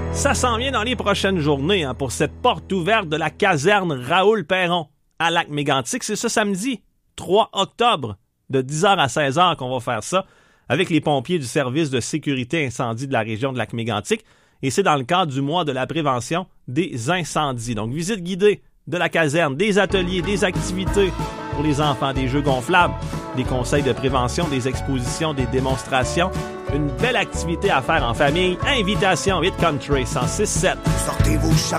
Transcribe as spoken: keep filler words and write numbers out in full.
Ça s'en vient dans les prochaines journées hein, pour cette porte ouverte de la caserne Raoul-Perron à Lac-Mégantic. C'est ce samedi, trois octobre, de dix heures à seize heures qu'on va faire ça avec les pompiers du service de sécurité incendie de la région de Lac-Mégantic. Et c'est dans le cadre du mois de la prévention des incendies. Donc, visite guidée de la caserne, des ateliers, des activités pour les enfants, des jeux gonflables, des conseils de prévention, des expositions, des démonstrations. Une belle activité à faire en famille. Invitation Hit Country cent six sept. Sortez vos chapeaux.